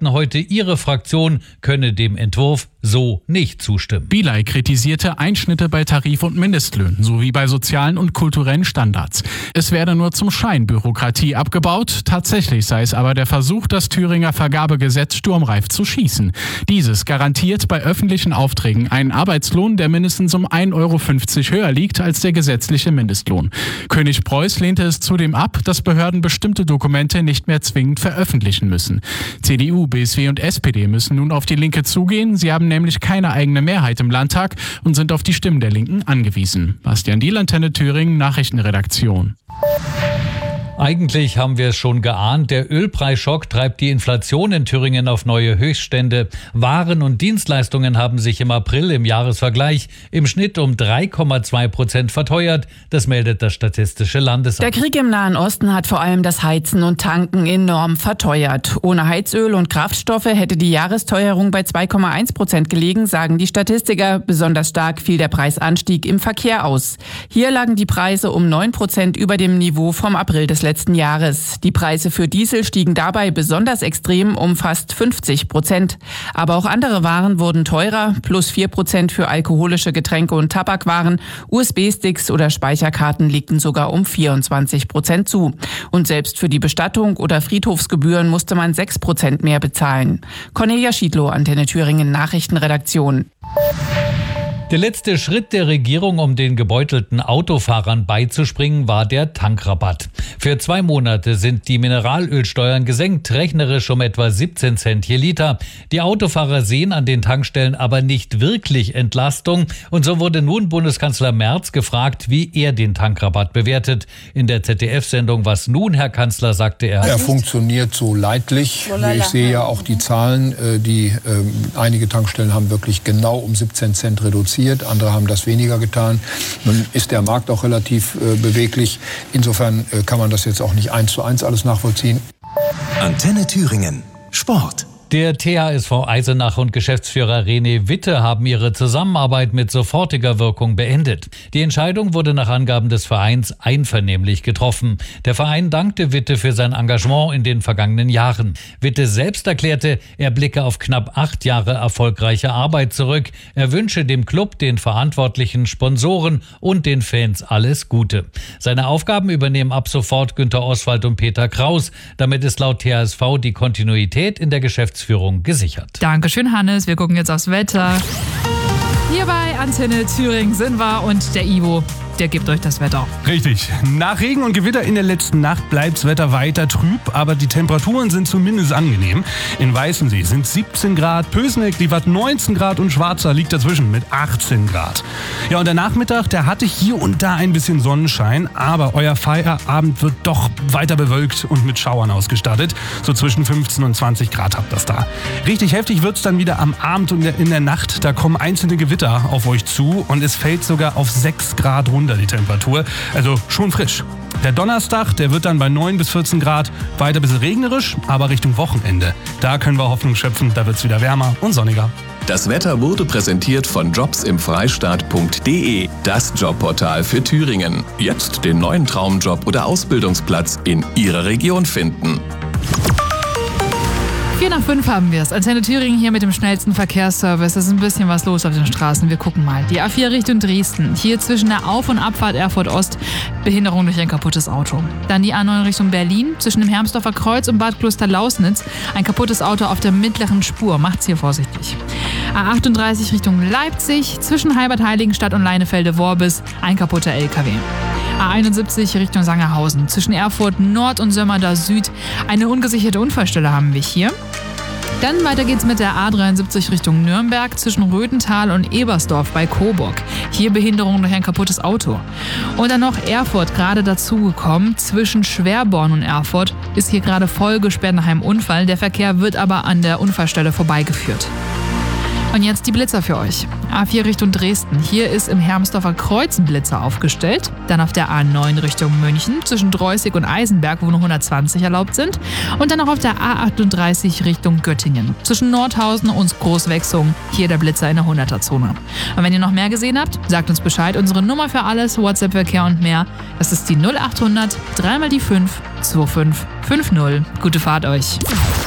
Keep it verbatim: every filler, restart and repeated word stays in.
sagten heute, ihre Fraktion könne dem Entwurf so nicht zustimmen. Bilay kritisierte Einschnitte bei Tarif- und Mindestlöhnen sowie bei sozialen und kulturellen Standards. Es werde nur zum Schein Bürokratie abgebaut. Tatsächlich sei es aber der Versuch, das Thüringer Vergabegesetz sturmreif zu schießen. Dieses garantiert bei öffentlichen Aufträgen einen Arbeitslohn, der mindestens um ein Euro fünfzig höher liegt als der gesetzliche Mindestlohn. König Preuß lehnte es zudem ab, dass Behörden bestimmte Dokumente nicht mehr zwingend veröffentlichen müssen. C D U, B S W und S P D müssen nun auf die Linke zugehen. Sie haben nämlich keine eigene Mehrheit im Landtag und sind auf die Stimmen der Linken angewiesen. Bastian Diehl, Antenne Thüringen, Nachrichtenredaktion. Eigentlich haben wir es schon geahnt, der Ölpreisschock treibt die Inflation in Thüringen auf neue Höchststände. Waren und Dienstleistungen haben sich im April im Jahresvergleich im Schnitt um drei Komma zwei Prozent verteuert. Das meldet das Statistische Landesamt. Der Krieg im Nahen Osten hat vor allem das Heizen und Tanken enorm verteuert. Ohne Heizöl und Kraftstoffe hätte die Jahresteuerung bei zwei Komma eins Prozent gelegen, sagen die Statistiker. Besonders stark fiel der Preisanstieg im Verkehr aus. Hier lagen die Preise um neun Prozent über dem Niveau vom April des letzten Jahres. Die Preise für Diesel stiegen dabei besonders extrem um fast fünfzig Prozent. Aber auch andere Waren wurden teurer, plus vier Prozent für alkoholische Getränke und Tabakwaren. U S B-Sticks oder Speicherkarten legten sogar um vierundzwanzig Prozent zu. Und selbst für die Bestattung oder Friedhofsgebühren musste man sechs Prozent mehr bezahlen. Cornelia Schiedlow, Antenne Thüringen, Nachrichtenredaktion. Der letzte Schritt der Regierung, um den gebeutelten Autofahrern beizuspringen, war der Tankrabatt. Für zwei Monate sind die Mineralölsteuern gesenkt, rechnerisch um etwa siebzehn Cent je Liter. Die Autofahrer sehen an den Tankstellen aber nicht wirklich Entlastung. Und so wurde nun Bundeskanzler Merz gefragt, wie er den Tankrabatt bewertet. In der Z D F-Sendung Was nun, Herr Kanzler, sagte er: Er funktioniert so leidlich. Ich sehe ja auch die Zahlen. Die äh, einige Tankstellen haben wirklich genau um siebzehn Cent reduziert. Andere haben das weniger getan. Nun ist der Markt auch relativ äh, beweglich. Insofern äh, kann man das jetzt auch nicht eins zu eins alles nachvollziehen. Antenne Thüringen. Sport. Der T H S V Eisenach und Geschäftsführer René Witte haben ihre Zusammenarbeit mit sofortiger Wirkung beendet. Die Entscheidung wurde nach Angaben des Vereins einvernehmlich getroffen. Der Verein dankte Witte für sein Engagement in den vergangenen Jahren. Witte selbst erklärte, er blicke auf knapp acht Jahre erfolgreiche Arbeit zurück. Er wünsche dem Club, den Verantwortlichen, Sponsoren und den Fans alles Gute. Seine Aufgaben übernehmen ab sofort Günter Oswald und Peter Kraus. Damit ist laut T H S V die Kontinuität in der Geschäftsführung gesichert. Dankeschön, Hannes. Wir gucken jetzt aufs Wetter. Hier bei Antenne Thüringen sind wir und der Ivo, der gibt euch das Wetter. Richtig. Nach Regen und Gewitter in der letzten Nacht bleibt das Wetter weiter trüb, aber die Temperaturen sind zumindest angenehm. In Weißensee sind siebzehn Grad, Pößneck liefert neunzehn Grad und Schwarzer liegt dazwischen mit achtzehn Grad. Ja, und der Nachmittag, der hatte hier und da ein bisschen Sonnenschein, aber euer Feierabend wird doch weiter bewölkt und mit Schauern ausgestattet. So zwischen fünfzehn und zwanzig Grad habt das da. Richtig heftig wird's dann wieder am Abend und in der Nacht. Da kommen einzelne Gewitter auf euch zu und es fällt sogar auf sechs Grad runter die Temperatur. Also schon frisch. Der Donnerstag, der wird dann bei neun bis vierzehn Grad weiter ein bisschen regnerisch, aber Richtung Wochenende. Da können wir Hoffnung schöpfen, da wird's wieder wärmer und sonniger. Das Wetter wurde präsentiert von jobs im freistaat punkt de, das Jobportal für Thüringen. Jetzt den neuen Traumjob oder Ausbildungsplatz in Ihrer Region finden. Vier nach fünf haben wir es. Antenne Thüringen hier mit dem schnellsten Verkehrsservice. Es ist ein bisschen was los auf den Straßen. Wir gucken mal. Die A vier Richtung Dresden. Hier zwischen der Auf- und Abfahrt Erfurt Ost. Behinderung durch ein kaputtes Auto. Dann die A neun Richtung Berlin. Zwischen dem Hermsdorfer Kreuz und Bad Kloster-Lausnitz. Ein kaputtes Auto auf der mittleren Spur. Macht's hier vorsichtig. A achtunddreißig Richtung Leipzig. Zwischen Heilbad-Heiligenstadt und Leinefelde-Worbis. Ein kaputter L K W. A einundsiebzig Richtung Sangerhausen. Zwischen Erfurt Nord und Sömmerda Süd. Eine ungesicherte Unfallstelle haben wir hier. Dann weiter geht's mit der A dreiundsiebzig Richtung Nürnberg zwischen Röthental und Ebersdorf bei Coburg. Hier Behinderung durch ein kaputtes Auto. Und dann noch Erfurt gerade dazugekommen. Zwischen Schwerborn und Erfurt ist hier gerade voll gesperrt nach einem Unfall. Der Verkehr wird aber an der Unfallstelle vorbeigeführt. Und jetzt die Blitzer für euch. A vier Richtung Dresden. Hier ist im Hermsdorfer Kreuz ein Blitzer aufgestellt. Dann auf der A neun Richtung München zwischen Dreußig und Eisenberg, wo nur hundertzwanzig erlaubt sind. Und dann noch auf der A achtunddreißig Richtung Göttingen. Zwischen Nordhausen und Großwechsung. Hier der Blitzer in der hunderter-Zone. Und wenn ihr noch mehr gesehen habt, sagt uns Bescheid. Unsere Nummer für alles, WhatsApp-Verkehr und mehr, das ist die null achthundert, dreimal die fünf, zwei fünf fünf null. Gute Fahrt euch.